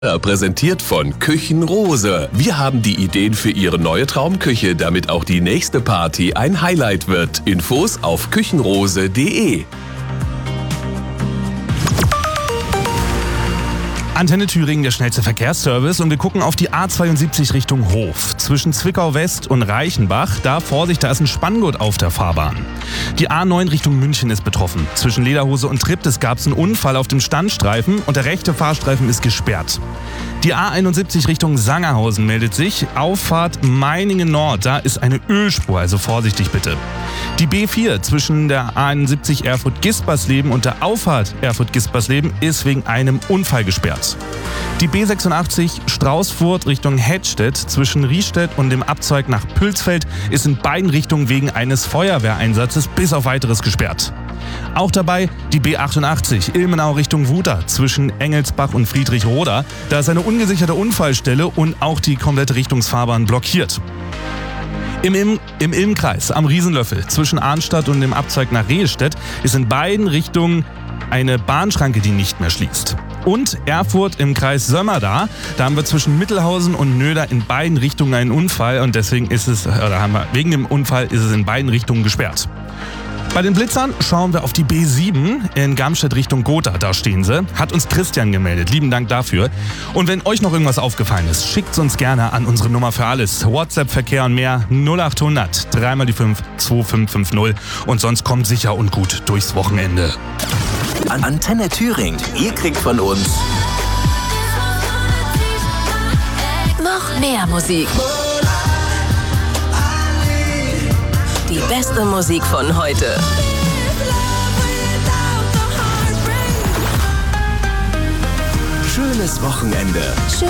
Präsentiert von Küchenrose. Wir haben die Ideen für Ihre neue Traumküche, damit auch die nächste Party ein Highlight wird. Infos auf küchenrose.de. Antenne Thüringen, der schnellste Verkehrsservice, und wir gucken auf die A72 Richtung Hof. Zwischen Zwickau West und Reichenbach, da Vorsicht, da ist ein Spanngurt auf der Fahrbahn. Die A9 Richtung München ist betroffen. Zwischen Lederhose und Triptis gab es einen Unfall auf dem Standstreifen und der rechte Fahrstreifen ist gesperrt. Die A71 Richtung Sangerhausen meldet sich. Auffahrt Meiningen Nord, da ist eine Ölspur, also vorsichtig bitte. Die B4 zwischen der A71 Erfurt-Gispersleben und der Auffahrt Erfurt-Gispersleben ist wegen einem Unfall gesperrt. Die B86 Straußfurt Richtung Hettstedt zwischen Riestedt und dem Abzweig nach Pülsfeld ist in beiden Richtungen wegen eines Feuerwehreinsatzes bis auf weiteres gesperrt. Auch dabei die B88 Ilmenau Richtung Wuter zwischen Engelsbach und Friedrichroda. Da ist eine ungesicherte Unfallstelle und auch die komplette Richtungsfahrbahn blockiert. Im Ilmkreis am Riesenlöffel zwischen Arnstadt und dem Abzweig nach Rehestedt ist in beiden Richtungen eine Bahnschranke, die nicht mehr schließt. Und Erfurt im Kreis Sömmerda, da haben wir zwischen Mittelhausen und Nöder in beiden Richtungen einen Unfall und wegen dem Unfall ist es in beiden Richtungen gesperrt. Bei den Blitzern schauen wir auf die B7 in Garmstedt Richtung Gotha, da stehen sie. Hat uns Christian gemeldet, lieben Dank dafür. Und wenn euch noch irgendwas aufgefallen ist, schickt es uns gerne an unsere Nummer für alles. WhatsApp, Verkehr und mehr 0800 3 die 5 2550 und sonst kommt sicher und gut durchs Wochenende. Antenne Thüringen, ihr kriegt von uns noch mehr Musik. Die beste Musik von heute. schönes Wochenende.